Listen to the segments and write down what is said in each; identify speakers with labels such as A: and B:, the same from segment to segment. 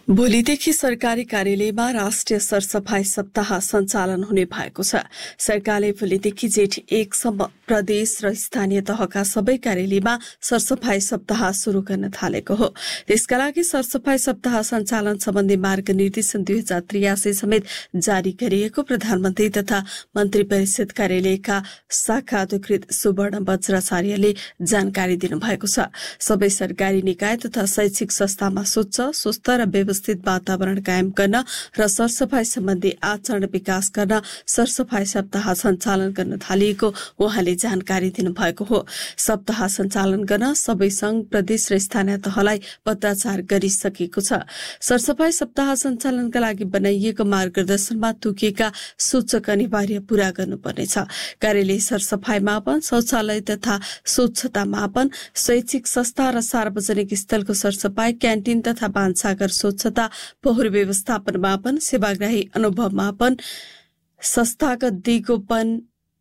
A: भोलिदेखि सरकारी कार्यालयमा राष्ट्रिय सरसफाई सप्ताह सञ्चालन हुने भएको छ। सरकारले भोलिदेखि जेठ 1 सम्म प्रदेश र स्थानीय तहका सबै कार्यालयमा सरसफाई सप्ताह शुरू गर्न थालेको हो। त्यसका लागि सरसफाई सप्ताह सञ्चालन सम्बन्धी मार्ग निर्देशन 2083 समेत जारी गरिएको प्रधानमन्त्री तथा मन्त्री परिषद कार्यालयका शाखा अधिकृत सुवर्ण वज्राचार्यले जानकारी दिनुभएको छ। सबै सरकारी निकाय तथा शैक्षिक संस्थामा स्वच्छ, स्वस्थ र व्यवस्थित वातावरण कायम गर्न र सरसफाई सम्बन्धी आचरण विकास गर्न सरसफाई सप्ताह सञ्चालन गर्न थालिएको उहाँले जानकारी दिनुभएको हो। सप्ताह सञ्चालन गर्न सबै संघ, प्रदेश र स्थानीय तहलाई पत्राचार गरिसकेको छ। सरसफाई सप्ताह सञ्चालनका लागि बनाइएको मार्गदर्शनमा तोकिएका सूचक अनिवार्य पूरा गर्नुपर्नेछ। कार्यालय सरसफाई मापन, शौचालय तथा स्वच्छता मापन, शैक्षिक संस्था र सार्वजनिक स्थलको सरसफाई, क्यान्टिन तथा भान्साघर स्वच्छता, फोहोर व्यवस्थापन मापन, सेवाग्राही अनुभव मापन, संस्थागत दिगोपन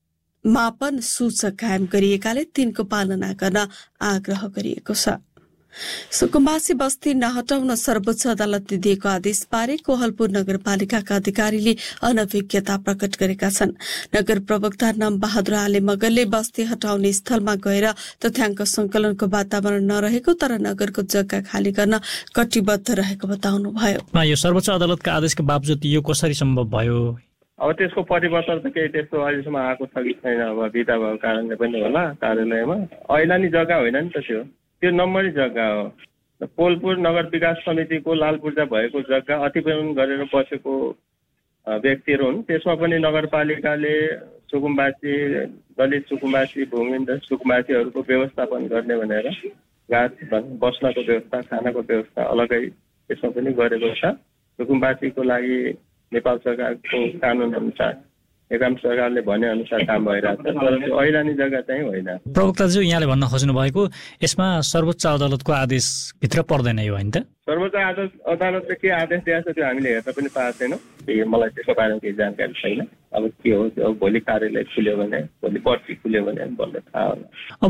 A: मापन सूचक कायम गरिएकाले तिनको पालना गर्न आग्रह गरिएको छ। सुकुम्बासी बस्ती नहटाउन सर्वोच्च अदालतले दिएको आदेश बारे कोहलपुर नगरपालिकाका अधिकारीले अनभिज्ञता प्रकट गरेका छन्। नगर प्रवक्ता नम बहादुर आले मगरले बस्ती हटाउने स्थलमा गएर तथ्याङ्क संकलनको वातावरण नरहेको तर नगरको जग्गा खाली गर्न कटिबद्ध रहेको बताउनुभयो।
B: यो सर्वोच्च अदालतका आदेशको बावजुद यो कसरी सम्भव भयो?
C: अब त्यसको परिवर्तन त केही त्यस्तो अहिलेसम्म आएको छ कि छैन, अब बिदा भएको कारणले पनि होला। कार्यालयमा ऐलानी जग्गा होइन नि त, त्यो नम्बरी जग्गा हो। कोलपुर नगर विकास समितिको लालपूर्जा भएको जग्गा अतिक्रमण गरेर बसेको व्यक्तिहरू हुन्। त्यसमा पनि नगरपालिकाले सुकुम्बासी, दलित सुकुम्बासी, भूमिहीन सुकुम्बासीहरूको व्यवस्थापन गर्ने भनेर गाछ बस्नको व्यवस्था, खानाको व्यवस्था अलगै त्यसमा पनि गरेको छ। सुकुम्बासीको लागि नेपाल सरकारको कानुन अनुसार एकाम सरकारले भने अनुसार काम भइरहेको छ, तर त्यो ऐलानी जग्गा चाहिँ होइन।
B: प्रवक्ताज्यू, यहाँले भन्न खोज्नु भएको यसमा सर्वोच्च अदालतको आदेश भित्र पर्दैन यो होइन त?
C: सर्वोच्च अदालतले के आदेश दिएको छ त्यो हामीले हेर्न पनि पाएको छैनौँ। मलाई त्यसको बारेमा केही जानकारी छैन। अब के हो त्यो भोलि कार्यालय खुल्यो भने, भोलि पर्ची खुल्यो भने बल्ल थाहा होला।
B: अब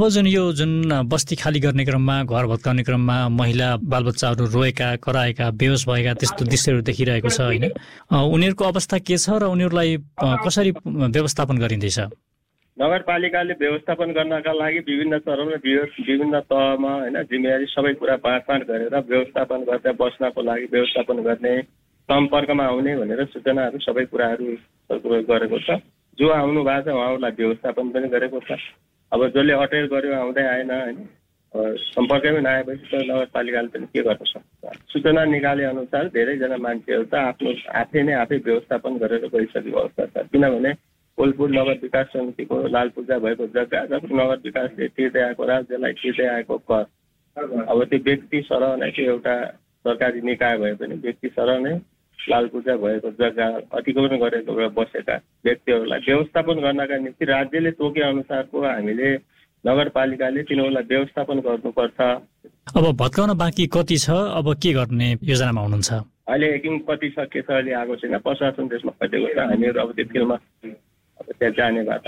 B: जुन बस्ती खाली गर्ने क्रममा, घर भत्काउने क्रममा महिला बालबच्चाहरू रोएका, कराएका, बेहोस भएका त्यस्तो दृश्यहरू देखिरहेको छ होइन? उनीहरूको अवस्था के छ र उनीहरूलाई कसरी व्यवस्थापन गरिँदैछ?
C: नगरपालिकाले व्यवस्थापन गर्नका लागि विभिन्न चरणमा, विभिन्न तहमा होइन जिम्मेवारी सबै कुरा बाँडफाँड गरेर व्यवस्थापन गर्दै बस्नको लागि व्यवस्थापन गर्ने, सम्पर्कमा आउने भनेर सूचनाहरू सबै कुराहरू गरेको छ। जो आउनु भएको छ उहाँहरूलाई व्यवस्थापन पनि गरेको छ। अब जसले अटेर गर्यो आउँदै आएन होइन, सम्पर्कमै नआएपछि त नगरपालिकाले पनि के गर्न सक्छ? सूचना निकाले अनुसार धेरैजना मान्छेहरू त आफै व्यवस्थापन गरेर गइसकेको अवस्था छ। किनभने कोलपुर नगर विकास समितिको लालपूर्जा भएको जग्गा जब नगर विकासले तिर्दै आएको, राज्यलाई तिर्दै आएको कर, अब त्यो व्यक्ति सरह नै त्यो एउटा सरकारी निकाय भए पनि व्यक्ति सरह नै लालपूर्जा भएको जग्गा अतिक्रमण गरेको बसेका व्यक्तिहरूलाई व्यवस्थापन गर्नका निम्ति राज्यले तोके अनुसारको हामीले नगरपालिकाले तिनीहरूलाई व्यवस्थापन गर्नुपर्छ।
B: अब भत्काउन बाँकी कति छ? अब के गर्ने योजनामा हुनुहुन्छ?
C: अहिले एकिङ कति सकेछ अहिले आएको छैन, प्रशासन त्यसमा खटेको छ। हामीहरू अब त्यो फिल्डमा त्यहाँ जाने बाटो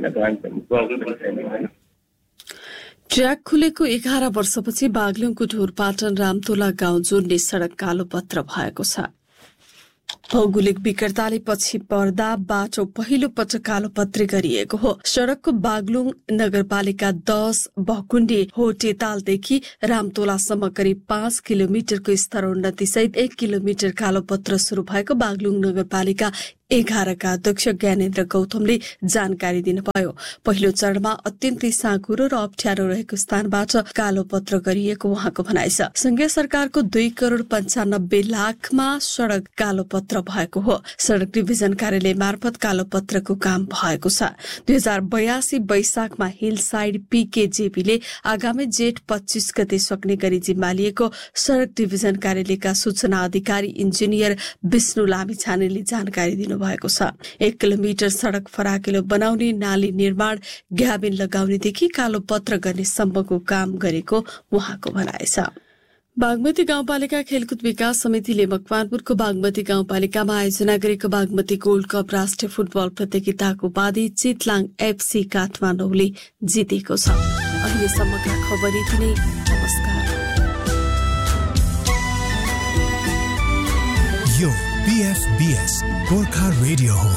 C: छैन।
A: ट्र्याक खुलेको 11 वर्षपछि बागलुङको ढोरपाटन रामतोला गाउँ जोड्ने सड़क कालोपत्र भएको छ। भौगोलिक विकटताले पछि पर्दा बाटो पहिलो पटक कालोपत्री गरिएको हो। सड़कको बागलुङ नगरपालिका 10 भकुण्डी होटेतालदेखि रामतोलासम्म करिब 5 किलोमिटरको स्तरोन्नति सहित 1 किलोमिटर कालोपत्र शुरू भएको बागलुङ नगरपालिका 11 का अध्यक्ष ज्ञानेन्द्र गौतमले जानकारी दिनुभयो। पहिलो चरणमा अत्यन्तै साँघुरो र अप्ठ्यारो रहेको स्थानबाट कालोपत्र गरिएको उहाँको भनाइ छ। संघीय सरकारको 2,95,00,000मा सड़क कालोपत्र भएको हो। सड़क डिभिजन कार्यालय मार्फत कालोपत्रको काम भएको छ। 2082 वैशाखमा हिल साइड पीकेजेपीले आगामी जेठ 25 गते सक्ने गरी जिम्मा लिएको सड़क डिभिजन कार्यालयका सूचना अधिकारी इन्जिनियर विष्णु लामिछानेले जानकारी दिनु भएको छ। 1 किलोमिटर सड़क फराकिलो बनाउने, नाली निर्माण, ग्याबिन लगाउनेदेखि कालोपत्र गर्ने सम्मको काम गरेको उहाँको भनाइ छ। बागमती गाउँपालिका खेलकुद विकास समितिले मकवानपुरको बागमती गाउँपालिकामा आयोजना गरेको बागमती गोल्ड कप राष्ट्रिय फुटबल प्रतियोगिताको उपाधि चितलाङ एफसी काठमाडौँले जितेको छ। अहिलेसम्मका खबर यति नै। नमस्कार।
D: यो PFBS गोर्खा रेडियो हो।